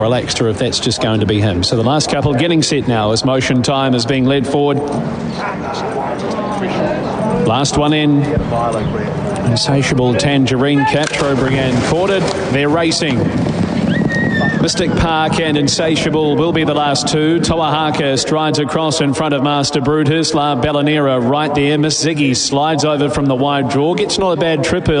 relaxed or if that's just going to be him. So the last couple getting set now as Motion Time is being led forward. Last one in. Insatiable Tangerine Catro Brienne courted. They're racing. Mystic Park and Insatiable will be the last two. Toahaka strides across in front of Master Brutus. La Bellanera right there. Miss Ziggy slides over from the wide draw. Gets not a bad trip